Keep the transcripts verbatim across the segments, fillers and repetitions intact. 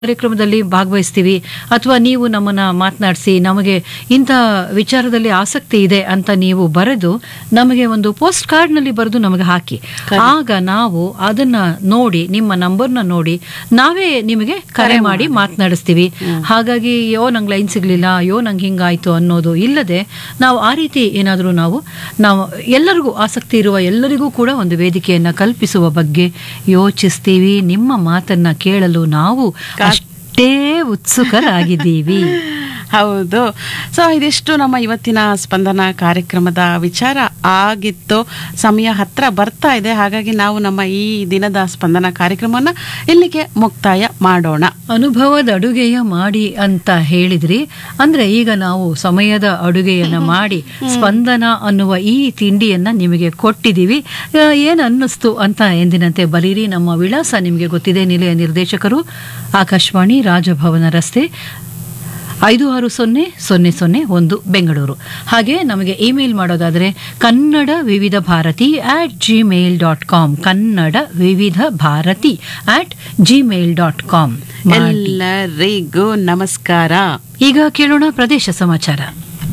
ಕಾರ್ಯಕ್ರಮದಲ್ಲಿ ಭಾಗವಹಿಸ್ತೀವಿ ಅಥವಾ ನೀವು ನಮ್ಮನ್ನ ಮಾತನಾಡಿಸಿ ನಮಗೆ ಇಂಥ ವಿಚಾರದಲ್ಲಿ ಆಸಕ್ತಿ ಇದೆ ಅಂತ ನೀವು ಬರೆದು ನಮಗೆ ಒಂದು ಪೋಸ್ಟ್ ಕಾರ್ಡ್ನಲ್ಲಿ ಬರೆದು ನಮಗೆ ಹಾಕಿ. ಆಗ ನಾವು ಅದನ್ನ ನೋಡಿ ನಿಮ್ಮ ನಂಬರ್ನ ನೋಡಿ ನಾವೇ ನಿಮಗೆ ಕರೆ ಮಾಡಿ ಮಾತನಾಡಿಸ್ತೀವಿ. ಹಾಗಾಗಿ ಯೋ ನಂಗೆ ಲೈನ್ ಸಿಗ್ಲಿಲ್ಲ, ಅಯ್ಯೋ ನಂಗೆ ಹಿಂಗಾಯ್ತು ಅನ್ನೋದು ಇಲ್ಲದೆ ನಾವು ಆ ರೀತಿ ಏನಾದರೂ ನಾವು ನಾವು ಎಲ್ಲರಿಗೂ ಆಸಕ್ತಿ ಇರುವ ಎಲ್ಲರಿಗೂ ಕೂಡ ಒಂದು ವೇದಿಕೆಯನ್ನ ಕಲ್ಪಿಸುವ ಬಗ್ಗೆ ಯೋಚಿಸ್ತೀವಿ. ನಿಮ್ಮ ಮಾತನ್ನ ಕೇಳಲು ನಾವು ಅಷ್ಟೇ ಉತ್ಸುಕರಾಗಿದ್ದೀವಿ. ಹೌದು. ಸೊ ಇದಿಷ್ಟು ನಮ್ಮ ಇವತ್ತಿನ ಸ್ಪಂದನ ಕಾರ್ಯಕ್ರಮದ ವಿಚಾರ ಆಗಿತ್ತು. ಸಮಯ ಹತ್ರ ಬರ್ತಾ ಇದೆ, ಹಾಗಾಗಿ ನಾವು ನಮ್ಮ ಈ ದಿನದ ಸ್ಪಂದನ ಕಾರ್ಯಕ್ರಮನ ಇಲ್ಲಿಗೆ ಮುಕ್ತಾಯ ಮಾಡೋಣ. ಅನುಭವದ ಅಡುಗೆಯ ಮಾಡಿ ಅಂತ ಹೇಳಿದ್ರಿ. ಅಂದ್ರೆ ಈಗ ನಾವು ಸಮಯದ ಅಡುಗೆಯನ್ನ ಮಾಡಿ ಸ್ಪಂದನ ಅನ್ನುವ ಈ ತಿಂಡಿಯನ್ನ ನಿಮಗೆ ಕೊಟ್ಟಿದ್ದೀವಿ. ಏನ್ ಅನ್ನಿಸ್ತು ಅಂತ ಎಂದಿನಂತೆ ಬರೀರಿ. ನಮ್ಮ ವಿಳಾಸ ನಿಮಗೆ ಗೊತ್ತಿದೆ. ನಿಲಯ ನಿರ್ದೇಶಕರು ಆಕಾಶವಾಣಿ, ರಾಜಭವನ ರಸ್ತೆ, ಐದು ಆರು ಸೊನ್ನೆ ಸೊನ್ನೆ ಸೊನ್ನೆ ಒಂದು, ಬೆಂಗಳೂರು. ಹಾಗೆ ನಮಗೆ ಇಮೇಲ್ ಮಾಡೋದಾದರೆ ಕನ್ನಡ ವಿವಿಧ ಭಾರತಿ ಆಟ್ ಜಿಮೇಲ್ ಡಾಟ್ ಕಾಮ್, ಕನ್ನಡ ವಿವಿಧ ಭಾರತಿ ಆಟ್ ಜಿಮೇಲ್ ಡಾಟ್ ಕಾಮ್. ಎಲ್ಲರಿಗೂ ನಮಸ್ಕಾರ. ಈಗ ಕೇಳೋಣ ಪ್ರದೇಶ ಸಮಾಚಾರ.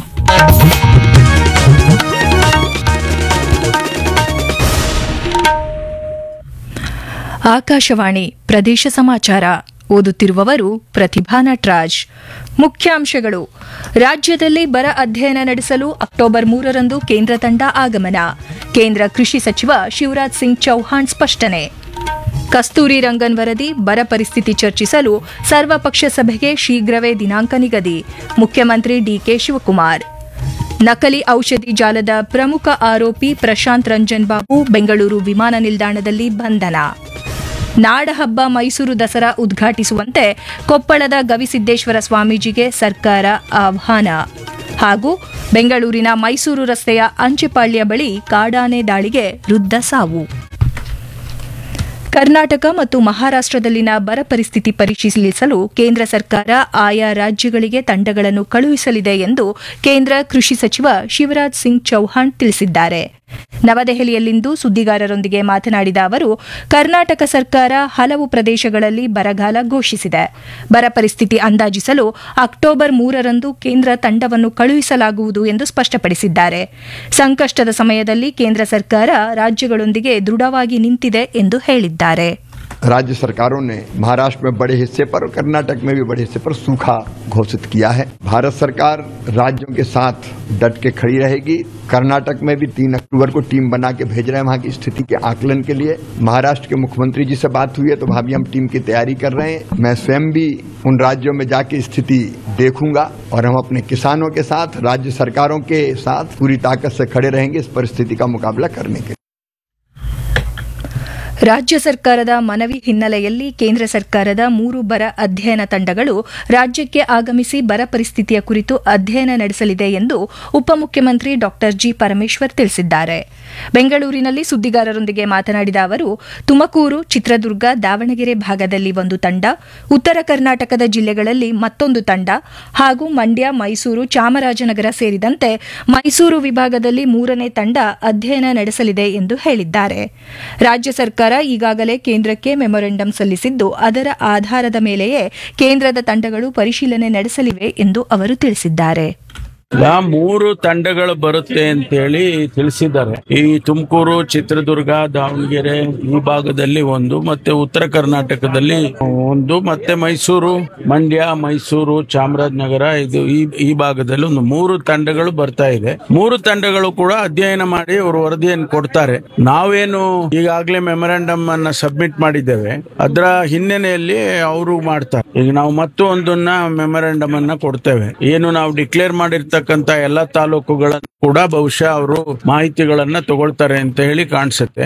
ಆಕಾಶವಾಣಿ ಪ್ರದೇಶ ಸಮಾಚಾರ ಓದುತ್ತಿರುವವರು ಪ್ರತಿಭಾ ನಟರಾಜ್. ಮುಖ್ಯಾಂಶಗಳು: ರಾಜ್ಯದಲ್ಲಿ ಬರ ಅಧ್ಯಯನ ನಡೆಸಲು ಅಕ್ಟೋಬರ್ ಮೂರರಂದು ಕೇಂದ್ರ ತಂಡ ಆಗಮನ. ಕೇಂದ್ರ ಕೃಷಿ ಸಚಿವ ಶಿವರಾಜ್ ಸಿಂಗ್ ಚೌಹಾಣ್ ಸ್ಪಷ್ಟನೆ. ಕಸ್ತೂರಿ ರಂಗನ್ ವರದಿ, ಬರ ಪರಿಸ್ಥಿತಿ ಚರ್ಚಿಸಲು ಸರ್ವಪಕ್ಷ ಸಭೆಗೆ ಶೀಘ್ರವೇ ದಿನಾಂಕ ನಿಗದಿ. ಮುಖ್ಯಮಂತ್ರಿ ಡಿಕೆ ಶಿವಕುಮಾರ್. ನಕಲಿ ಔಷಧಿ ಜಾಲದ ಪ್ರಮುಖ ಆರೋಪಿ ಪ್ರಶಾಂತ್ ರಂಜನ್ ಬಾಬು ಬೆಂಗಳೂರು ವಿಮಾನ ನಿಲ್ದಾಣದಲ್ಲಿ ಬಂಧನ. ನಾಡಹಬ್ಬ ಮೈಸೂರು ದಸರಾ ಉದ್ಘಾಟಿಸುವಂತೆ ಕೊಪ್ಪಳದ ಗವಿಸಿದ್ದೇಶ್ವರ ಸ್ವಾಮೀಜಿಗೆ ಸರ್ಕಾರ ಆಹ್ವಾನ. ಹಾಗೂ ಬೆಂಗಳೂರಿನ ಮೈಸೂರು ರಸ್ತೆಯ ಅಂಚೆಪಾಳ್ಯ ಬಳಿ ಕಾಡಾನೆ ದಾಳಿಗೆ ವೃದ್ಧ ಸಾವು. ಕರ್ನಾಟಕ ಮತ್ತು ಮಹಾರಾಷ್ಟ್ರದಲ್ಲಿನ ಬರ ಪರಿಸ್ಥಿತಿ ಪರಿಶೀಲಿಸಲು ಕೇಂದ್ರ ಸರ್ಕಾರ ಆಯಾ ರಾಜ್ಯಗಳಿಗೆ ತಂಡಗಳನ್ನು ಕಳುಹಿಸಲಿದೆ ಎಂದು ಕೇಂದ್ರ ಕೃಷಿ ಸಚಿವ ಶಿವರಾಜ್ ಸಿಂಗ್ ಚೌಹಾಣ್ ತಿಳಿಸಿದ್ದಾರೆ. ನವದೆಹಲಿಯಲ್ಲಿಂದು ಸುದ್ದಿಗಾರರೊಂದಿಗೆ ಮಾತನಾಡಿದ ಅವರು, ಕರ್ನಾಟಕ ಸರ್ಕಾರ ಹಲವು ಪ್ರದೇಶಗಳಲ್ಲಿ ಬರಗಾಲ ಘೋಷಿಸಿದೆ. ಬರ ಪರಿಸ್ಥಿತಿ ಅಂದಾಜಿಸಲು ಅಕ್ಟೋಬರ್ ಮೂರರಂದು ಕೇಂದ್ರ ತಂಡವನ್ನು ಕಳುಹಿಸಲಾಗುವುದು ಎಂದು ಸ್ಪಷ್ಟಪಡಿಸಿದ್ದಾರೆ. ಸಂಕಷ್ಟದ ಸಮಯದಲ್ಲಿ ಕೇಂದ್ರ ಸರ್ಕಾರ ರಾಜ್ಯಗಳೊಂದಿಗೆ ದೃಢವಾಗಿ ನಿಂತಿದೆ ಎಂದು ಹೇಳಿದ್ದಾರೆ. राज्य सरकारों ने महाराष्ट्र में बड़े हिस्से पर और कर्नाटक में भी बड़े हिस्से पर सूखा घोषित किया है. भारत सरकार राज्यों के साथ डट के खड़ी रहेगी. कर्नाटक में भी तीन अक्टूबर को टीम बना के भेज रहे हैं वहां की स्थिति के आकलन के लिए. महाराष्ट्र के मुख्यमंत्री जी से बात हुई है तो वहां भी हम टीम की तैयारी कर रहे हैं. मैं स्वयं भी उन राज्यों में जाके स्थिति देखूंगा और हम अपने किसानों के साथ, राज्य सरकारों के साथ पूरी ताकत से खड़े रहेंगे इस परिस्थिति का मुकाबला करने के. ರಾಜ್ಯ ಸರ್ಕಾರದ ಮನವಿ ಹಿನ್ನೆಲೆಯಲ್ಲಿ ಕೇಂದ್ರ ಸರ್ಕಾರದ ಮೂರು ಬರ ಅಧ್ಯಯನ ತಂಡಗಳು ರಾಜ್ಯಕ್ಕೆ ಆಗಮಿಸಿ ಬರ ಪರಿಸ್ಥಿತಿಯ ಕುರಿತು ಅಧ್ಯಯನ ನಡೆಸಲಿದೆ ಎಂದು ಉಪಮುಖ್ಯಮಂತ್ರಿ ಡಾ ಜಿ ಪರಮೇಶ್ವರ್ ತಿಳಿಸಿದ್ದಾರೆ. ಬೆಂಗಳೂರಿನಲ್ಲಿ ಸುದ್ದಿಗಾರರೊಂದಿಗೆ ಮಾತನಾಡಿದ ಅವರು, ತುಮಕೂರು, ಚಿತ್ರದುರ್ಗ, ದಾವಣಗೆರೆ ಭಾಗದಲ್ಲಿ ಒಂದು ತಂಡ, ಉತ್ತರ ಕರ್ನಾಟಕದ ಜಿಲ್ಲೆಗಳಲ್ಲಿ ಮತ್ತೊಂದು ತಂಡ ಹಾಗೂ ಮಂಡ್ಯ, ಮೈಸೂರು, ಚಾಮರಾಜನಗರ ಸೇರಿದಂತೆ ಮೈಸೂರು ವಿಭಾಗದಲ್ಲಿ ಮೂರನೇ ತಂಡ ಅಧ್ಯಯನ ನಡೆಸಲಿದೆ ಎಂದು ಹೇಳಿದ್ದಾರೆ. ರಾಜ್ಯ ಸರ್ಕಾರ ಈಗಾಗಲೇ ಕೇಂದ್ರಕ್ಕೆ ಮೆಮೊರಂಡಂ ಸಲ್ಲಿಸಿದ್ದು ಅದರ ಆಧಾರದ ಮೇಲೆಯೇ ಕೇಂದ್ರದ ತಂಡಗಳು ಪರಿಶೀಲನೆ ನಡೆಸಲಿವೆ ಎಂದು ಅವರು ತಿಳಿಸಿದ್ದಾರೆ. ಮೂರು ತಂಡಗಳು ಬರುತ್ತೆ ಅಂತೇಳಿ ತಿಳಿಸಿದ್ದಾರೆ. ಈ ತುಮಕೂರು, ಚಿತ್ರದುರ್ಗ, ದಾವಣಗೆರೆ ಈ ಭಾಗದಲ್ಲಿ ಒಂದು, ಮತ್ತೆ ಉತ್ತರ ಕರ್ನಾಟಕದಲ್ಲಿ ಒಂದು, ಮತ್ತೆ ಮೈಸೂರು, ಮಂಡ್ಯ, ಮೈಸೂರು, ಚಾಮರಾಜನಗರ ಇದು ಈ ಈ ಭಾಗದಲ್ಲಿ ಒಂದು ಮೂರು ತಂಡಗಳು ಬರ್ತಾ ಇದೆ. ಮೂರು ತಂಡಗಳು ಕೂಡ ಅಧ್ಯಯನ ಮಾಡಿ ಅವರು ವರದಿಯನ್ನು ಕೊಡ್ತಾರೆ. ನಾವೇನು ಈಗಾಗಲೇ ಮೆಮೊರಾಂಡಮ್ ಅನ್ನ ಸಬ್ಮಿಟ್ ಮಾಡಿದ್ದೇವೆ, ಅದರ ಹಿನ್ನೆಲೆಯಲ್ಲಿ ಅವರು ಮಾಡ್ತಾರೆ. ಈಗ ನಾವು ಮತ್ತೊಂದನ್ನ ಮೆಮೊರಾಂಡಮ್ ಅನ್ನ ಕೊಡ್ತೇವೆ. ಏನು ನಾವು ಡಿಕ್ಲೇರ್ ಮಾಡಿರ್ತಕ್ಕಂಥ ಎಲ್ಲ ತಾಲೂಕುಗಳನ್ನು ಕೂಡ ಬಹುಶಃ ಅವರು ಮಾಹಿತಿಗಳನ್ನ ತಗೊಳ್ತಾರೆ ಅಂತ ಹೇಳಿ ಕಾಣಿಸುತ್ತೆ.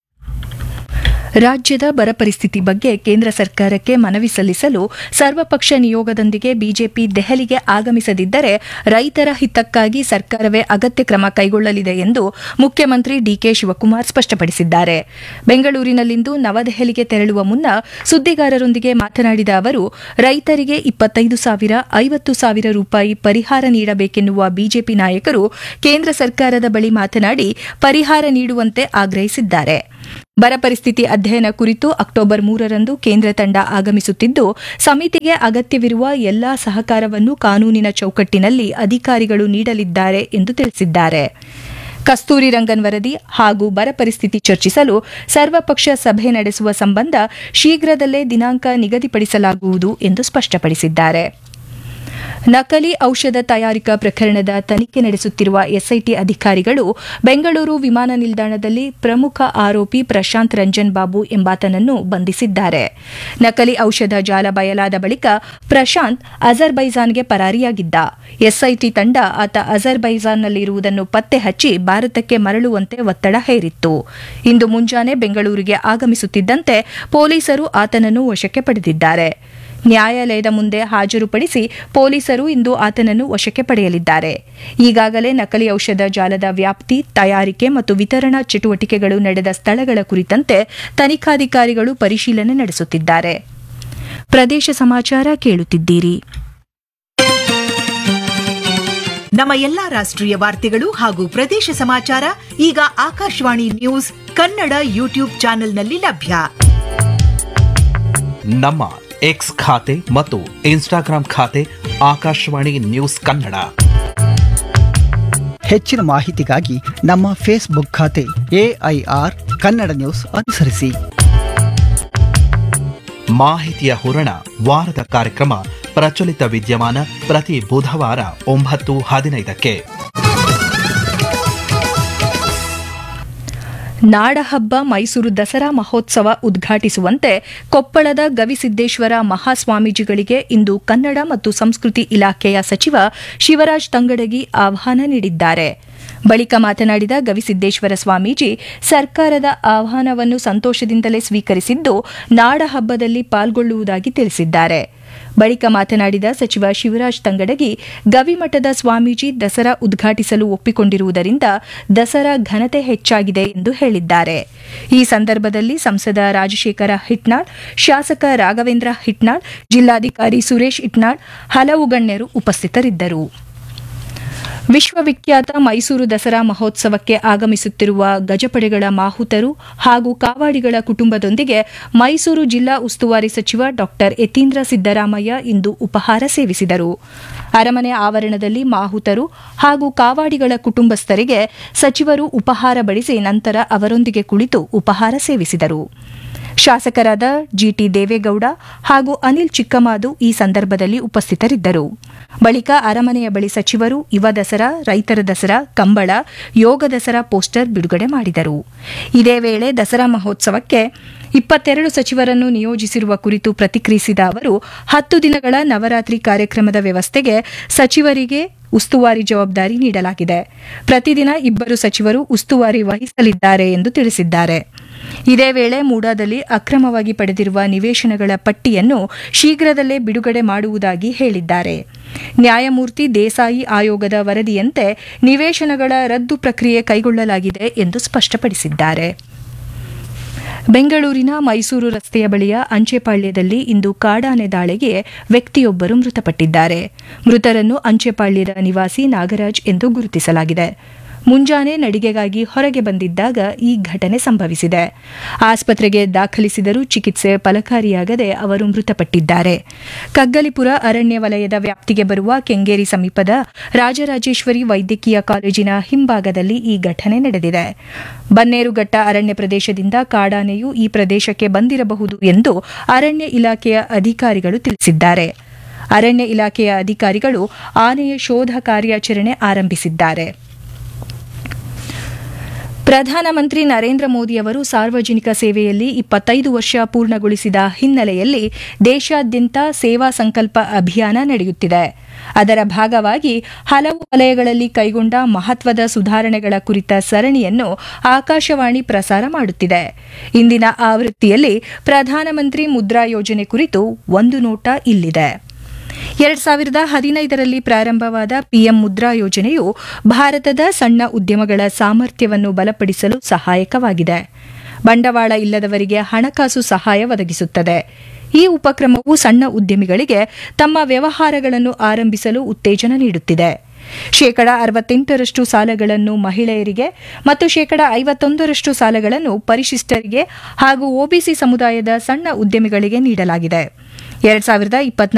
ರಾಜ್ಯದ ಬರ ಪರಿಸ್ಥಿತಿ ಬಗ್ಗೆ ಕೇಂದ್ರ ಸರ್ಕಾರಕ್ಕೆ ಮನವಿ ಸಲ್ಲಿಸಲು ಸರ್ವಪಕ್ಷ ನಿಯೋಗದೊಂದಿಗೆ ಬಿಜೆಪಿ ದೆಹಲಿಗೆ ಆಗಮಿಸದಿದ್ದರೆ ರೈತರ ಹಿತಕ್ಕಾಗಿ ಸರ್ಕಾರವೇ ಅಗತ್ಯ ಕ್ರಮ ಕೈಗೊಳ್ಳಲಿದೆ ಎಂದು ಮುಖ್ಯಮಂತ್ರಿ ಡಿಕೆ ಶಿವಕುಮಾರ್ ಸ್ಪಷ್ಟಪಡಿಸಿದ್ದಾರೆ. ಬೆಂಗಳೂರಿನಲ್ಲಿಂದು ನವದೆಹಲಿಗೆ ತೆರಳುವ ಮುನ್ನ ಸುದ್ದಿಗಾರರೊಂದಿಗೆ ಮಾತನಾಡಿದ ಅವರು, ರೈತರಿಗೆ ಇಪ್ಪತ್ತೈದು ಸಾವಿರ, ಐವತ್ತು ಸಾವಿರ ರೂಪಾಯಿ ಪರಿಹಾರ ನೀಡಬೇಕೆನ್ನುವ ಬಿಜೆಪಿ ನಾಯಕರು ಕೇಂದ್ರ ಸರ್ಕಾರದ ಬಳಿ ಮಾತನಾಡಿ ಪರಿಹಾರ ನೀಡುವಂತೆ ಆಗ್ರಹಿಸಿದ್ದಾರೆ. ಬರ ಪರಿಸ್ಥಿತಿ ಅಧ್ಯಯನ ಕುರಿತು ಅಕ್ಟೋಬರ್ ಮೂರರಂದು ಕೇಂದ್ರ ತಂಡ ಆಗಮಿಸುತ್ತಿದ್ದು ಸಮಿತಿಗೆ ಅಗತ್ಯವಿರುವ ಎಲ್ಲಾ ಸಹಕಾರವನ್ನು ಕಾನೂನಿನ ಚೌಕಟ್ಟಿನಲ್ಲಿ ಅಧಿಕಾರಿಗಳು ನೀಡಲಿದ್ದಾರೆ ಎಂದು ತಿಳಿಸಿದ್ದಾರೆ. ಕಸ್ತೂರಿ ರಂಗನ್ ವರದಿ ಹಾಗೂ ಬರ ಪರಿಸ್ಥಿತಿ ಚರ್ಚಿಸಲು ಸರ್ವಪಕ್ಷ ಸಭೆ ನಡೆಸುವ ಸಂಬಂಧ ಶೀಘ್ರದಲ್ಲೇ ದಿನಾಂಕ ನಿಗದಿಪಡಿಸಲಾಗುವುದು ಎಂದು ಸ್ಪಷ್ಟಪಡಿಸಿದ್ದಾರೆ. ನಕಲಿ ಔಷಧ ತಯಾರಿಕಾ ಪ್ರಕರಣದ ತನಿಖೆ ನಡೆಸುತ್ತಿರುವ ಎಸ್ಐಟಿ ಅಧಿಕಾರಿಗಳು ಬೆಂಗಳೂರು ವಿಮಾನ ನಿಲ್ದಾಣದಲ್ಲಿ ಪ್ರಮುಖ ಆರೋಪಿ ಪ್ರಶಾಂತ್ ರಂಜನ್ ಬಾಬು ಎಂಬಾತನನ್ನು ಬಂಧಿಸಿದ್ದಾರೆ. ನಕಲಿ ಔಷಧ ಜಾಲ ಬಯಲಾದ ಬಳಿಕ ಪ್ರಶಾಂತ್ ಅಜರ್ಬೈಜಾನ್ಗೆ ಪರಾರಿಯಾಗಿದ್ದ. ಎಸ್ಐಟಿ ತಂಡ ಆತ ಅಜರ್ಬೈಜಾನ್ನಲ್ಲಿರುವುದನ್ನು ಪತ್ತೆ ಹಚ್ಚಿ ಭಾರತಕ್ಕೆ ಮರಳುವಂತೆ ಒತ್ತಡ ಹೇರಿತ್ತು. ಇಂದು ಮುಂಜಾನೆ ಬೆಂಗಳೂರಿಗೆ ಆಗಮಿಸುತ್ತಿದ್ದಂತೆ ಪೊಲೀಸರು ಆತನನ್ನು ವಶಕ್ಕೆ ಪಡೆದಿದ್ದಾರೆ. ನ್ಯಾಯಾಲಯದ ಮುಂದೆ ಹಾಜರುಪಡಿಸಿ ಪೊಲೀಸರು ಇಂದು ಆತನನ್ನು ವಶಕ್ಕೆ ಪಡೆಯಲಿದ್ದಾರೆ. ಈಗಾಗಲೇ ನಕಲಿ ಔಷಧ ಜಾಲದ ವ್ಯಾಪ್ತಿ, ತಯಾರಿಕೆ ಮತ್ತು ವಿತರಣಾ ಚಟುವಟಿಕೆಗಳು ನಡೆದ ಸ್ಥಳಗಳ ಕುರಿತಂತೆ ತನಿಖಾಧಿಕಾರಿಗಳು ಪರಿಶೀಲನೆ ನಡೆಸುತ್ತಿದ್ದಾರೆ. ಪ್ರದೇಶ ಸಮಾಚಾರ ಕೇಳುತ್ತಿದ್ದೀರಿ. ನಮ್ಮ ಎಲ್ಲಾ ರಾಷ್ಟ್ರೀಯ ವಾರ್ತೆಗಳು ಹಾಗೂ ಪ್ರದೇಶ ಸಮಾಚಾರ ಈಗ ಆಕಾಶವಾಣಿ ನ್ಯೂಸ್ ಕನ್ನಡ ಯೂಟ್ಯೂಬ್ ಚಾನೆಲ್ನಲ್ಲಿ ಲಭ್ಯ. ನಮ್ಮ ಎಕ್ಸ್ ಖಾತೆ ಮತ್ತು ಇನ್ಸ್ಟಾಗ್ರಾಂ ಖಾತೆ ಆಕಾಶವಾಣಿ ನ್ಯೂಸ್ ಕನ್ನಡ. ಹೆಚ್ಚಿನ ಮಾಹಿತಿಗಾಗಿ ನಮ್ಮ ಫೇಸ್ಬುಕ್ ಖಾತೆ ಎಐಆರ್ ಕನ್ನಡ ನ್ಯೂಸ್ ಅನುಸರಿಸಿ. ಮಾಹಿತಿಯ ಹೂರಣ ವಾರದ ಕಾರ್ಯಕ್ರಮ ಪ್ರಚಲಿತ ವಿದ್ಯಮಾನ ಪ್ರತಿ ಬುಧವಾರ ಒಂಬತ್ತು ಹದಿನೈದಕ್ಕೆ. ನಾಡಹಬ್ಬ ಮೈಸೂರು ದಸರಾ ಮಹೋತ್ಸವ ಉದ್ಘಾಟಿಸುವಂತೆ ಕೊಪ್ಪಳದ ಗವಿಸಿದ್ದೇಶ್ವರ ಮಹಾಸ್ವಾಮೀಜಿಗಳಿಗೆ ಇಂದು ಕನ್ನಡ ಮತ್ತು ಸಂಸ್ಕೃತಿ ಇಲಾಖೆಯ ಸಚಿವ ಶಿವರಾಜ್ ತಂಗಡಗಿ ಆಹ್ವಾನ ನೀಡಿದ್ದಾರೆ. ಬಳಿಕ ಮಾತನಾಡಿದ ಗವಿಸಿದ್ದೇಶ್ವರ ಸ್ವಾಮೀಜಿ, ಸರ್ಕಾರದ ಆಹ್ವಾನವನ್ನು ಸಂತೋಷದಿಂದಲೇ ಸ್ವೀಕರಿಸಿದ್ದು ನಾಡಹಬ್ಬದಲ್ಲಿ ಪಾಲ್ಗೊಳ್ಳುವುದಾಗಿ ತಿಳಿಸಿದ್ದಾರೆ. ಬಳಿಕ ಮಾತನಾಡಿದ ಸಚಿವ ಶಿವರಾಜ್ ತಂಗಡಗಿ, ಗವಿಮಠದ ಸ್ವಾಮೀಜಿ ದಸರಾ ಉದ್ಘಾಟಿಸಲು ಒಪ್ಪಿಕೊಂಡಿರುವುದರಿಂದ ದಸರಾ ಘನತೆ ಹೆಚ್ಚಾಗಿದೆ ಎಂದು ಹೇಳಿದ್ದಾರೆ. ಈ ಸಂದರ್ಭದಲ್ಲಿ ಸಂಸದ ರಾಜಶೇಖರ ಹಿಟ್ನಾಳ್, ಶಾಸಕ ರಾಘವೇಂದ್ರ ಹಿಟ್ನಾಳ್, ಜಿಲ್ಲಾಧಿಕಾರಿ ಸುರೇಶ್ ಹಿಟ್ನಾಳ್, ಹಲವು ಗಣ್ಯರು ಉಪಸ್ಥಿತರಿದ್ದರು. ವಿಶ್ವವಿಖ್ಯಾತ ಮೈಸೂರು ದಸರಾ ಮಹೋತ್ಸವಕ್ಕೆ ಆಗಮಿಸುತ್ತಿರುವ ಗಜಪಡೆಗಳ ಮಾಹುತರು ಹಾಗೂ ಕಾವಾಡಿಗಳ ಕುಟುಂಬದೊಂದಿಗೆ ಮೈಸೂರು ಜಿಲ್ಲಾ ಉಸ್ತುವಾರಿ ಸಚಿವ ಡಾ ಯತೀಂದ್ರ ಸಿದ್ದರಾಮಯ್ಯ ಇಂದು ಉಪಹಾರ ಸೇವಿಸಿದರು. ಅರಮನೆ ಆವರಣದಲ್ಲಿ ಮಾಹುತರು ಹಾಗೂ ಕಾವಾಡಿಗಳ ಕುಟುಂಬಸ್ಥರಿಗೆ ಸಚಿವರು ಉಪಹಾರ ಬಡಿಸಿ ನಂತರ ಅವರೊಂದಿಗೆ ಕುಳಿತು ಉಪಹಾರ ಸೇವಿಸಿದರು. ಶಾಸಕರಾದ ಜಿಟಿ ದೇವೇಗೌಡ ಹಾಗೂ ಅನಿಲ್ ಚಿಕ್ಕಮಾದು ಈ ಸಂದರ್ಭದಲ್ಲಿ ಉಪಸ್ಥಿತರಿದ್ದರು. ಬಳಿಕ ಅರಮನೆಯ ಬಳಿ ಸಚಿವರು ಯುವ ದಸರಾ, ರೈತರ ದಸರಾ, ಕಂಬಳ, ಯೋಗ ದಸರಾ ಪೋಸ್ಟರ್ ಬಿಡುಗಡೆ ಮಾಡಿದರು. ಇದೇ ವೇಳೆ ದಸರಾ ಮಹೋತ್ಸವಕ್ಕೆ ಇಪ್ಪತ್ತೆರಡು ಸಚಿವರನ್ನು ನಿಯೋಜಿಸಿರುವ ಕುರಿತು ಪ್ರತಿಕ್ರಿಯಿಸಿದ ಅವರು, ಹತ್ತು ದಿನಗಳ ನವರಾತ್ರಿ ಕಾರ್ಯಕ್ರಮದ ವ್ಯವಸ್ಥೆಗೆ ಸಚಿವರಿಗೆ ಉಸ್ತುವಾರಿ ಜವಾಬ್ದಾರಿ ನೀಡಲಾಗಿದೆ. ಪ್ರತಿದಿನ ಇಬ್ಬರು ಸಚಿವರು ಉಸ್ತುವಾರಿ ವಹಿಸಲಿದ್ದಾರೆ ಎಂದು ತಿಳಿಸಿದ್ದಾರೆ. ಇದೇ ವೇಳೆ ಮೂಡಾದಲ್ಲಿ ಅಕ್ರಮವಾಗಿ ಪಡೆದಿರುವ ನಿವೇಶನಗಳ ಪಟ್ಟಿಯನ್ನು ಶೀಘ್ರದಲ್ಲೇ ಬಿಡುಗಡೆ ಮಾಡುವುದಾಗಿ ಹೇಳಿದ್ದಾರೆ. ನ್ಯಾಯಮೂರ್ತಿ ದೇಸಾಯಿ ಆಯೋಗದ ವರದಿಯಂತೆ ನಿವೇಶನಗಳ ರದ್ದು ಪ್ರಕ್ರಿಯೆ ಕೈಗೊಳ್ಳಲಾಗಿದೆ ಎಂದು ಸ್ಪಷ್ಟಪಡಿಸಿದ್ದಾರೆ. ಬೆಂಗಳೂರಿನ ಮೈಸೂರು ರಸ್ತೆಯ ಬಳಿಯ ಅಂಚೆಪಾಳ್ಯದಲ್ಲಿ ಇಂದು ಕಾಡಾನೆ ದಾಳಿಗೆ ವ್ಯಕ್ತಿಯೊಬ್ಬರು ಮೃತಪಟ್ಟಿದ್ದಾರೆ. ಮೃತರನ್ನು ಅಂಚೆಪಾಳ್ಯದ ನಿವಾಸಿ ನಾಗರಾಜ್ ಎಂದು ಗುರುತಿಸಲಾಗಿದೆ. ಮುಂಜಾನೆ ನಡಿಗೆಗಾಗಿ ಹೊರಗೆ ಬಂದಿದ್ದಾಗ ಈ ಘಟನೆ ಸಂಭವಿಸಿದೆ. ಆಸ್ಪತ್ರೆಗೆ ದಾಖಲಿಸಿದರೂ ಚಿಕಿತ್ಸೆ ಫಲಕಾರಿಯಾಗದೆ ಅವರು ಮೃತಪಟ್ಟಿದ್ದಾರೆ. ಕಗ್ಗಲಿಪುರ ಅರಣ್ಯ ವಲಯದ ವ್ಯಾಪ್ತಿಗೆ ಬರುವ ಕೆಂಗೇರಿ ಸಮೀಪದ ರಾಜರಾಜೇಶ್ವರಿ ವೈದ್ಯಕೀಯ ಕಾಲೇಜಿನ ಹಿಂಭಾಗದಲ್ಲಿ ಈ ಘಟನೆ ನಡೆದಿದೆ. ಬನ್ನೇರುಘಟ್ಟ ಅರಣ್ಯ ಪ್ರದೇಶದಿಂದ ಕಾಡಾನೆಯು ಈ ಪ್ರದೇಶಕ್ಕೆ ಬಂದಿರಬಹುದು ಎಂದು ಅರಣ್ಯ ಇಲಾಖೆಯ ಅಧಿಕಾರಿಗಳು ತಿಳಿಸಿದ್ದಾರೆ. ಅರಣ್ಯ ಇಲಾಖೆಯ ಅಧಿಕಾರಿಗಳು ಆನೆಯ ಶೋಧ ಕಾರ್ಯಾಚರಣೆ ಆರಂಭಿಸಿದ್ದಾರೆ. ಪ್ರಧಾನಮಂತ್ರಿ ನರೇಂದ್ರ ಮೋದಿ ಅವರು ಸಾರ್ವಜನಿಕ ಸೇವೆಯಲ್ಲಿ ಇಪ್ಪತ್ತೈದು ವರ್ಷ ಪೂರ್ಣಗೊಳಿಸಿದ ಹಿನ್ನೆಲೆಯಲ್ಲಿ ದೇಶಾದ್ಯಂತ ಸೇವಾ ಸಂಕಲ್ಪ ಅಭಿಯಾನ ನಡೆಯುತ್ತಿದೆ. ಅದರ ಭಾಗವಾಗಿ ಹಲವು ವಲಯಗಳಲ್ಲಿ ಕೈಗೊಂಡ ಮಹತ್ವದ ಸುಧಾರಣೆಗಳ ಕುರಿತ ಸರಣಿಯನ್ನು ಆಕಾಶವಾಣಿ ಪ್ರಸಾರ ಮಾಡುತ್ತಿದೆ. ಇಂದಿನ ಆವೃತ್ತಿಯಲ್ಲಿ ಪ್ರಧಾನಮಂತ್ರಿ ಮುದ್ರಾ ಯೋಜನೆ ಕುರಿತು ಒಂದು ನೋಟ ಇಲ್ಲಿದೆ. ಎರಡ್ ಸಾವಿರದ ಹದಿನೈದರಲ್ಲಿ ಪ್ರಾರಂಭವಾದ ಪಿಎಂ ಮುದ್ರಾ ಯೋಜನೆಯು ಭಾರತದ ಸಣ್ಣ ಉದ್ಯಮಗಳ ಸಾಮರ್ಥ್ಯವನ್ನು ಬಲಪಡಿಸಲು ಸಹಾಯಕವಾಗಿದೆ. ಬಂಡವಾಳ ಇಲ್ಲದವರಿಗೆ ಹಣಕಾಸು ಸಹಾಯ ಒದಗಿಸುತ್ತದೆ. ಈ ಉಪಕ್ರಮವು ಸಣ್ಣ ಉದ್ಯಮಿಗಳಿಗೆ ತಮ್ಮ ವ್ಯವಹಾರಗಳನ್ನು ಆರಂಭಿಸಲು ಉತ್ತೇಜನ ನೀಡುತ್ತಿದೆ. ಶೇಕಡ ಅರವತ್ತೆಂಟರಷ್ಟು ಸಾಲಗಳನ್ನು ಮಹಿಳೆಯರಿಗೆ ಮತ್ತು ಶೇಕಡ ಐವತ್ತೊಂದರಷ್ಟು ಸಾಲಗಳನ್ನು ಪರಿಶಿಷ್ಟರಿಗೆ ಹಾಗೂ ಒಬಿಸಿ ಸಮುದಾಯದ ಸಣ್ಣ ಉದ್ಯಮಿಗಳಿಗೆ ನೀಡಲಾಗಿದೆ. ಎರಡ್ ಸಾವಿರದ